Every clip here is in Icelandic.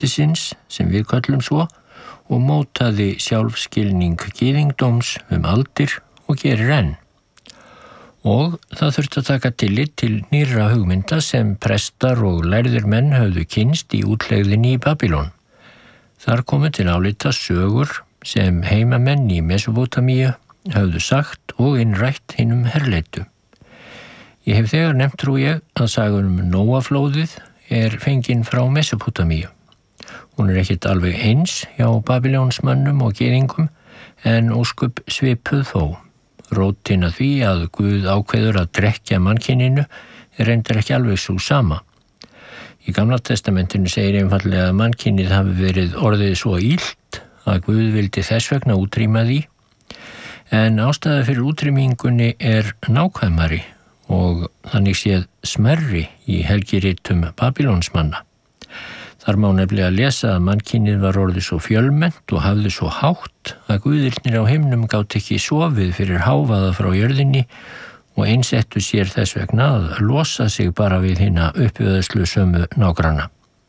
sinns, sem við köllum svo, og mótaði sjálfskilning gyðingdóms aldir og gerir enn. Og það þurfti að taka tillit til nýrra hugmynda sem prestar og lærðir menn höfðu kynnst í útlegðinni í Babylon. Þar komu til álita sögur sem heimamenn í Mesópótamíu höfðu sagt og innrætt hinum herleitu. Ég hef þegar nefnt, trú ég, að sagan Nóaflóðið fengin frá Mesópótamíu. Hún ekkert alveg eins hjá Babylónsmönnum og gyðingum en ósköp svipuð þó. Rótin að því að Guð ákveður að drekkja mannkyninu reyndar ekki alveg svo sama. Í Gamla testamentinu segir einfallega að mannkynið hafi verið orðið svo illt að Guð vildi þess vegna útrýma því, en ástæða fyrir útrýmingunni nákvæmari og þannig séð smerri í helgiritum Babylónsmanna. Þar má nefnilega lesa að mannkynið var orðið svo fjölmennt og hafði svo hátt að guðirnir á himnum gátu ekki sofið fyrir hávaða frá jörðinni og einsettu sér þess vegna að losa sig bara við hina uppvöðslusömu nágranna.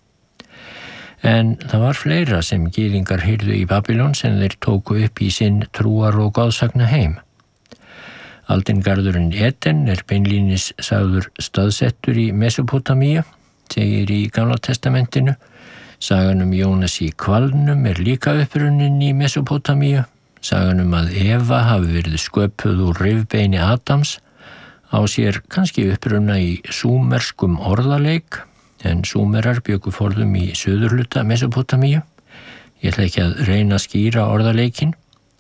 En það var fleira sem gyðingar hyrðu í Babylon sem þeir tóku upp í sinn trúar- og goðsagna heim. Aldingarðurinn Eden beinlínis sagður staðsettur í Mesópótamíu, segir í Gamla testamentinu. Sagan Jónas í hvalnum líka upprunnin í Mesópótamíu. Sagan að Eva hafi verið sköpuð úr rifbeini Adams á sér kannski upprunna í súmerskum orðaleik, en súmerar bjuggu forðum í suðurhluta Mesópótamíu. Ég ætla ekki að reyna að skýra orðaleikin.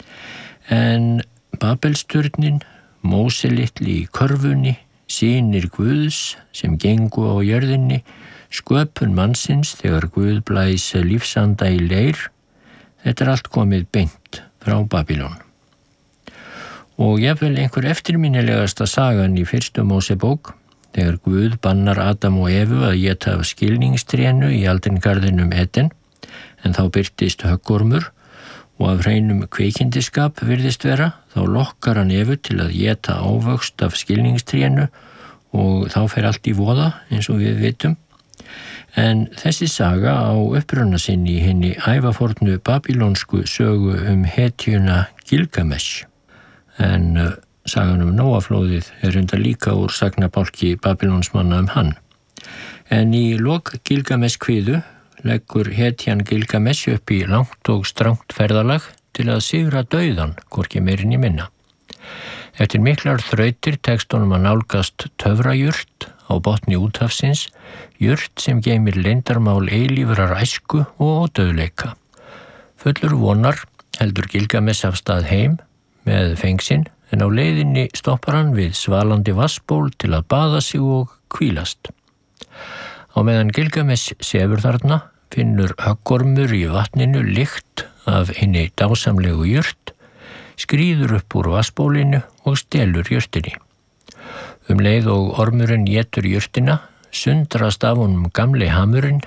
En Babelsturnin, Móse litli í körfunni, synir Guðs sem gengu á jörðinni, sköpun mannsins þegar Guð blæs lífsanda í leir, þetta allt komið beint frá Babylon. Og jafnvel einhver eftirminnilegasta sagan í fyrstu Mósebók, þegar Guð bannar Adam og Evu að éta af skilningstrénu í aldingarðinum Eden, en þá birtist höggormur og af hreinum kveikindiskap virðist vera, þá lokkar hann Evu til að éta ávöxt af skilningstrénu og þá fer allt í voða eins og við vitum. En þessi saga á uppruna sinn í hinni ævafornu babylonsku sögu hetjuna Gilgamesh. En sagan Nóaflóðið reyndar líka úr sagnabálki Babylonsmanna hann. En í lok Gilgamesh kviðu leggur hetjan Gilgamesh upp í langt og strangt ferðalag til að sigra dauðan, hvorki meirinn í minna. Eftir miklar þrautir tekst honum að nálgast töfrajurt á botni úthafsins, jurt sem geymir leyndarmál eilífrar æsku og ódauðleika. Fullur vonar heldur Gilgamesh af stað heim með fengsinn, en á leiðinni stoppar hann við svalandi vatnsból til að baða sig og hvílast. Á meðan Gilgamesh sefur þarna finnur höggormur í vatninu lykt af hinni dásamlegu jurt, skríður upp úr vatnsbólinu og stelur jurtinni. Leið og ormurinn étur jurtina, sundrast af honum gamli hamurinn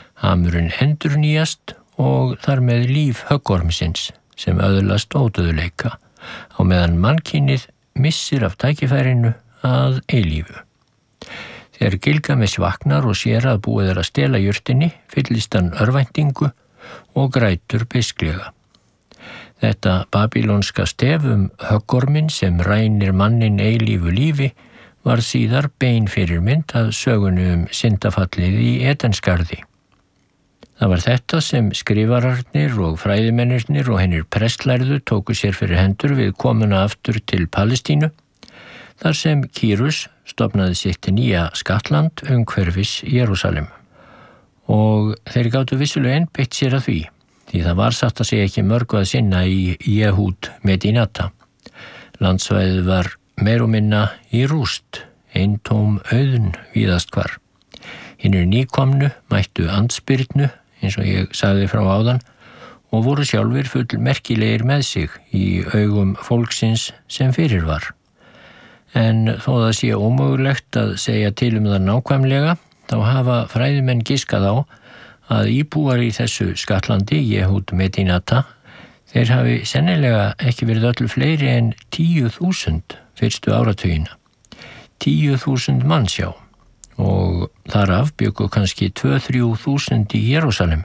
endurnýjast og þar með líf höggormsins sem öðlast ódauðleika, á meðan mannkynið missir af tækifærinu að eilífu. Þegar Gilgamesh vaknar og sér að búið að stela jurtinni, fyllist hann örvæntingu og grætur beisklega. Þetta babylonska stef höggorminn sem rænir mannin eilífu lífi var síðar bein fyrirmynd að sögunu syndafallið í Edensgarði. Það var þetta sem skrifararnir og fræðimennirnir og hennir prestlærðu tóku sér fyrir hendur við komuna aftur til Palestínu, þar sem Kýrus stofnaði sitt nýja skattland umhverfis Jerúsalem. Og þeir gátu vissulega einbeitt sér að því það var satt að segja ekki mörgu að sinna í Jehúd Medinata. Landsvæðið var meir og minna í rúst, eintóm auðn víðast hvar. Hinnir nýkomnu mættu andspyrnu, eins og ég sagði frá áðan, og voru sjálfir full merkilegir með sig í augum fólksins sem fyrir var. En þó það sé ómögulegt að segja til það nákvæmlega, þá hafa fræðimenn giskað á að íbúar í þessu skattlandi, Jehúd Medinata, þeir hafi sennilega ekki verið öllu fleiri en 10.000 fyrstu áratugina. 10.000 manns já, og þaraf bjuggu kannski 2-3 þúsund í Jerúsalem,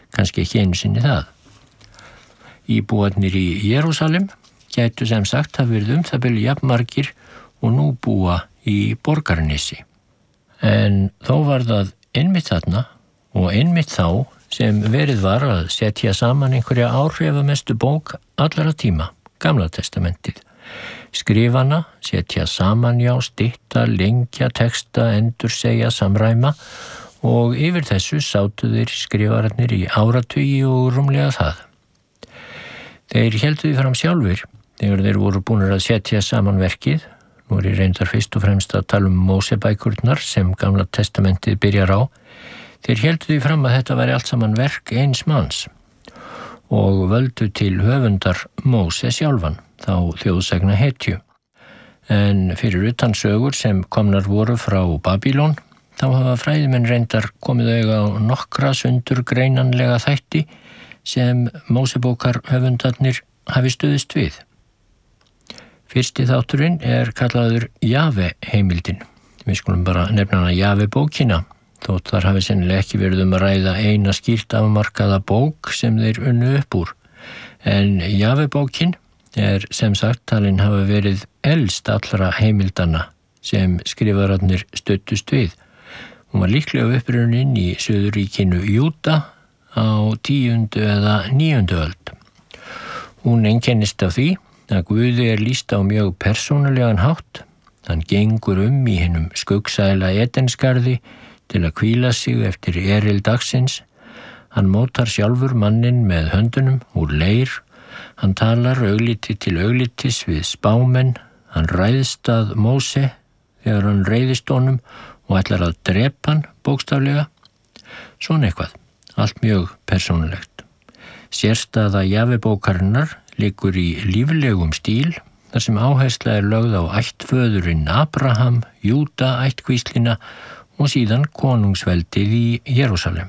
kannski ekki einu sinni það. Íbúarnir í Jerúsalem gætu sem sagt hafa verið það bil jafnmargir og nú búa í Borgarnesi. En þó var það einmitt þarna og einmitt þá sem verið var að setja saman einhverja áhrifamestu bók allra tíma, Gamla testamentið. Skrifana, setja saman, stytta, lengja, texta, endursegja, samræma og yfir þessu sátu þeir skrifararnir í áratugi og rúmlega það. Þeir héldu því fram sjálfur þegar þeir voru búnir að setja saman verkið. Nú er ég reyndar fyrst og fremst að tala Mósebækurnar sem Gamla testamentið byrjar á. Þeir héldu því fram að þetta væri allt saman verk eins manns og völdu til höfundar Móse sjálfan, þá þjóðsagna hetju. En fyrir utan sögur sem komnar voru frá Babýlon, þá hafa fræðimenn reyndar komið auga á nokkra sundurgreinanlega þætti sem Mósebókar höfundarnir hafi stuðist við. Fyrsti þátturinn er kallaður Jave-heimildin. Við skulum bara nefna hana Jave-bókina, þótt þar hafi sennilega ekki verið að ræða eina skýrt afmarkaða bók sem þeir unnu upp úr. En Jave-bókin er sem sagt talin hafa verið elst allra heimildana sem skrifararnir studdust við. Hún var líklega upprunnin í Suðurríkinu Júda á 10. eða 9. öld. Hún einkennist af því að Guði er lýst á mjög persónulegan hátt. Hann gengur í hinum skuggsæla Edensgarði til að hvíla sig eftir eril dagsins. Hann mótar sjálfur manninn með höndunum úr leir. Hann talar augliti til auglitis við spámenn. Hann ræðst að Móse þegar hann reiðist honum og ætlar að drepa hann bókstaflega. Svona eitthvað, allt mjög persónulegt. Sérstaða Jave-bókarinnar liggur í líflegum stíl, þar sem áhersla er lögð á ættföðurinn Abraham, Júda ættkvíslina og síðan konungsveldið í Jerúsalem.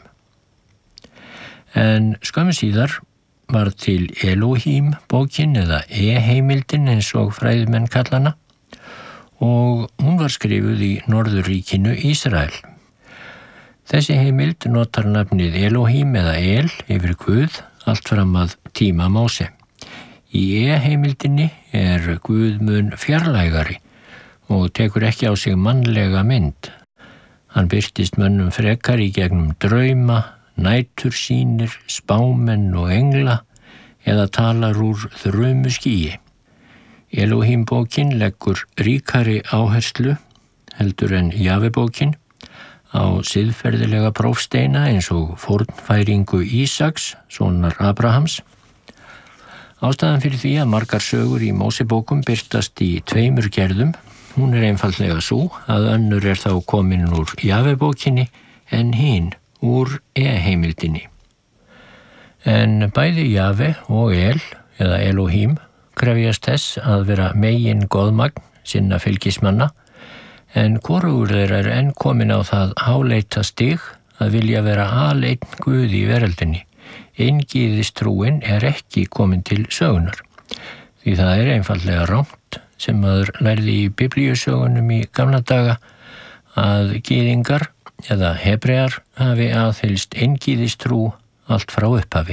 En skömmu síðar var til Elohim bókin eða heimildin eins og fræðimenn kallana og hún var skrifuð í Norðurríkinu Ísrael. Þessi heimild notar nafnið Elohim eða yfir Guð allt fram að tíma Móse. Í heimildinni er Guð mun fjarlægari og tekur ekki á sig mannlega mynd. Hann birtist mönnum frekar í gegnum drauma, nætursýnir, spámenn og engla eða talar úr þrumu skýi. Elohim-bókin leggur ríkari áherslu heldur en Jave-bókin á siðferðilega prófsteina eins og fórnfæringu Ísaks, sonar Abrahams. Ástæðan fyrir því að margar sögur í Mósebókum birtast í 2 gerðum, hún er einfaldlega sú að önnur er þá komin úr Jave-bókinni en hin úr heimildinni. En bæði Jave og eða Elohim krefjast þess að vera megin goðmagn sinna fylgismanna, en hvorugur þeirra er enn komin á það háleita stig að vilja vera aleinn Guð í veröldinni. Eingyðistrúin er ekki komin til sögunar, því það er einfaldlega rangt sem maður lærði í biblíusögunum í gamla daga að gyðingar eða hebrear hafi aðhyllst eingyðistrú allt frá upphafi.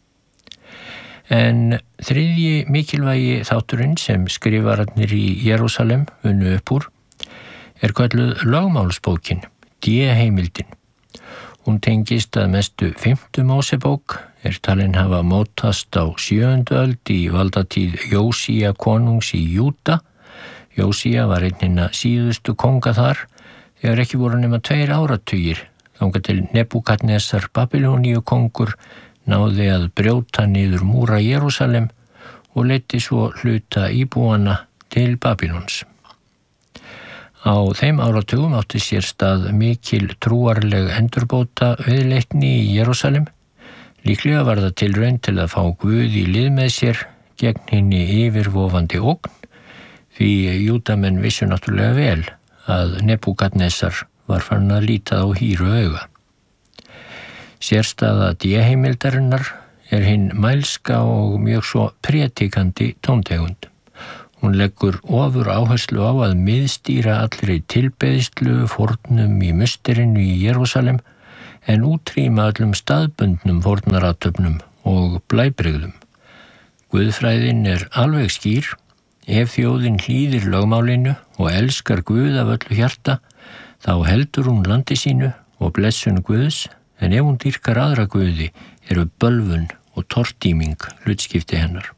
En þriðji mikilvægi þátturinn sem skrifararnir í Jerúsalem unnu upp úr er kölluð lögmálsbókin, heimildin. Hún tengist að mestu 5. Mósebók, er talin hafa mótast á 7. öld í valdatíð Jósía konungs í Júda. Jósía var einna síðustu konga þar, þegar ekki voru nema 2 áratugir, þangað til Nebúkadnesar Babylóníu kongur náði að brjóta niður múra Jerúsalem og leiddi svo hluta íbúana til Babylons. Á þeim áratugum átti sér stað mikil trúarleg endurbóta viðleitni í Jerúsalem. Líklega var það tilraun til að fá Guð í lið með sér gegn hinni yfirvofandi ógn, því Júdamenn vissu náttúrulega vel að Nebúkadnesar var farin að líta á hýru auga. Sérstaða heimildarinnar er hinn mælska og mjög svo prédikandi tóntegund. Hún leggur ofur áherslu á að miðstýra allri tilbeðslu fórnum í musterinu í Jerúsalem, en útrýma öllum staðbundnum fórnarathöfnum og blæbrigðum. Guðfræðin alveg skýr. Ef þjóðin hlýðir lögmálinu og elskar Guð af öllu hjarta, þá heldur hún landi sínu og blessun Guðs, en ef hún dýrkar aðra guði eru bölvun og tortíming hlutskipti hennar.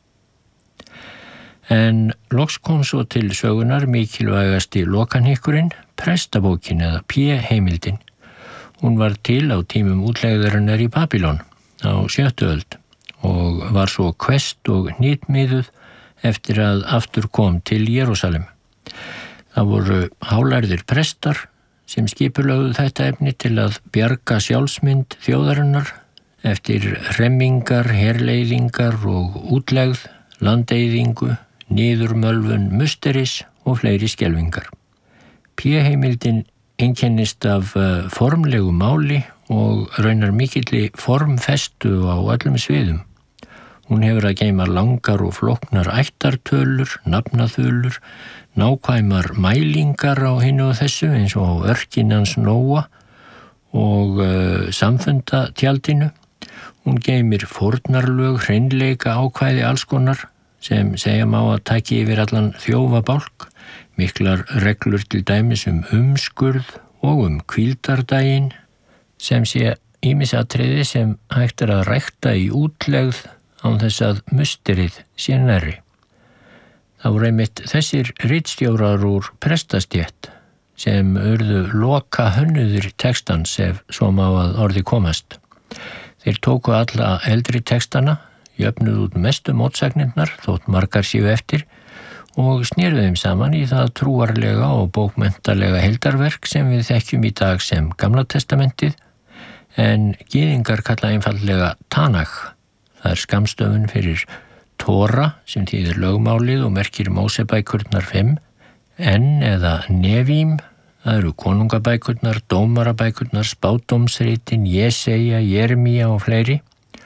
En loks kom svo til sögunar mikilvægasti lokanhykkurinn, prestabókin eða P-heimildin. Hún var til á tímum útlegðarinnar í Babylon á 7. öld og var svo hvesst og hnitmiðuð eftir að aftur kom til Jerúsalem. Það voru hálærðir prestar sem skipulögðu þetta efni til að bjarga sjálfsmynd þjóðarinnar eftir hremmingar, herleiðingar og útlegð, landeyðingu, niðurmölvun musteris og fleiri skelfingar. P-heimildin einkennist af formlegu máli og raunar mikilli formfestu á öllum sviðum. Hún hefur að geyma langar og flóknar ættartölur, nafnaþulur, nákvæmar mælingar á hinu og þessu eins og á örkinans Nóa og samfundatjaldinu. Hún geymir fórnarlög, hreinleika ákvæði alls konar sem segja má að taki yfir allan þjófabálk, miklar reglur til dæmis umskurð og hvíldardaginn sem sé ýmis atriði sem hægt að rækta í útlegð án þess að musterið sé nærri. Það voru einmitt þessir ritstjórar úr prestastétt sem urðu loka hönnuðir textans ef svo má að orði komast. Þeir tóku alla eldri textana, jöfnuðu út mestu mótsagnirnar þótt margar séu eftir og snéru þeim saman í það trúarlega og bókmenntalega heildarverk sem við þekkjum í dag sem Gamla testamentið, en gyðingar kalla einfaldlega Tanakh. Það skammstöfun fyrir Tóra sem þýðir lögmálið og merkir Mósebækurnar 5, eða Nevím, það eru konungabækurnar, dómarabækurnar, spádómsritin, Jesaja, Jeremía og fleiri.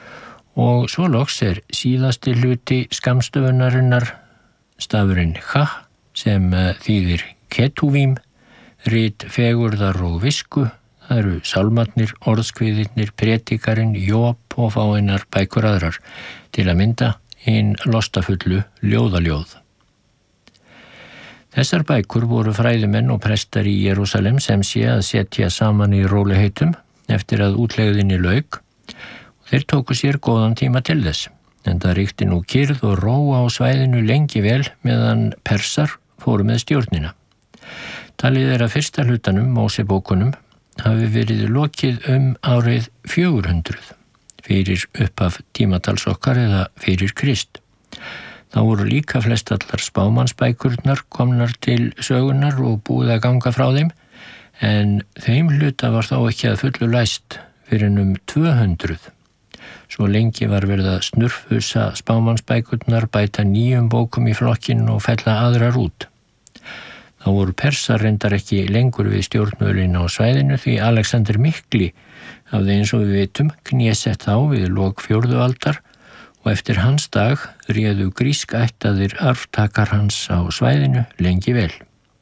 Og svo loks síðasti hluti skammstöfunarinnar stafurinn Cha sem þýðir Ketuvím, rit fegurðar og visku. Það eru sálmarnir, orðskviðirnir, predikarinn, Jób og fáeinar bækur aðrar til að mynda hinn lostafullu ljóðaljóð. Þessar bækur voru fræðimenn og prestar í Jerúsalem sem sé að setja saman í róliheitum eftir að útlegðinni lauk. Þeir tóku sér góðan tíma til þess, en það ríkti nú kyrrð og ró á svæðinu lengi vel meðan Persar fóru með stjórnina. Talið að fyrsta hlutanum, Mósebókunum, hafi verið lokið árið 400 fyrir upphaf tímatals okkar eða fyrir Krist. Þá voru líka flestallar spámannsbækurnar komnar til sögunar og búið að ganga frá þeim, en þeim hluta var þá ekki að fullu læst fyrir 200. Svo lengi var verið að snurfusa spámannsbækurnar, bæta nýjum bókum í flokkinn og fella aðrar út. Þá voru Persar reyndar ekki lengur við stjórnvölin á svæðinu því Alexander Mikli hafði eins og við vitum knésett þá við lok 4. aldar og eftir hans dag réðu grískættaðir arftakar hans á svæðinu lengi vel.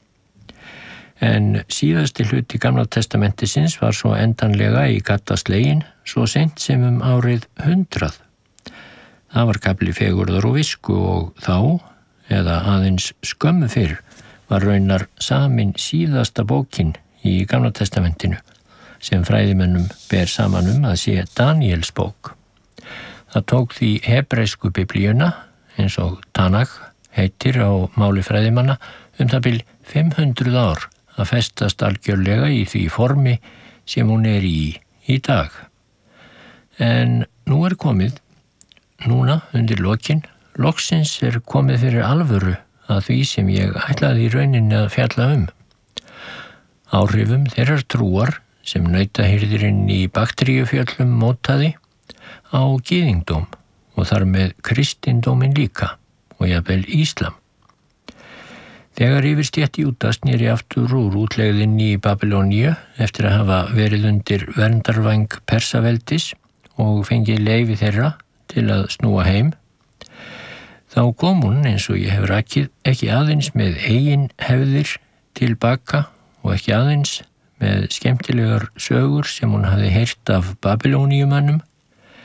En síðasti hluti Gamla testamentisins var svo endanlega í gadda sleginn svo seint sem árið 100. Það var kafli fegurðar og visku og þá, eða aðeins skömmu fyrr, var raunar samin síðasta bókin í Gamla testamentinu sem fræðimennum ber saman að sé Daniels bók. Það tók því hebreisku biblíuna, eins og Tanakh heitir á máli fræðimanna, það bil 500 ár að festast algjörlega í því formi sem hún í dag. En nú komið, núna undir lokin, loksins komið fyrir alvöru að því sem ég ætlaði í rauninni að fjalla Áhrifum þeirrar trúar sem nautahirðirinn í Bakteríufjöllum mótaði á gyðingdóm og þar með kristindóminn líka og jafnvel íslam. Þegar yfirstétt Júda sneri aftur úr útlegðinni í Babylóníu eftir að hafa verið undir verndarvæng Persaveldis og fengið leyfi þeirra til að snúa heim, þá kom hún, eins og ég hef rakið, ekki aðeins með eigin hefðir tilbaka og ekki aðeins með skemmtilegar sögur sem hún hafði heyrt af Babylóníumönnum